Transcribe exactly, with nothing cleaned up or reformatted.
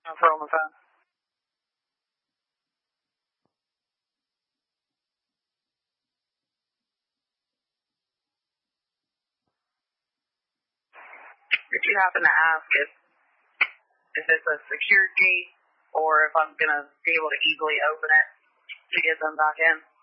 I'm on the phone. If you happen to ask if if it's a secured gate or if I'm gonna be able to easily open it to get them back in.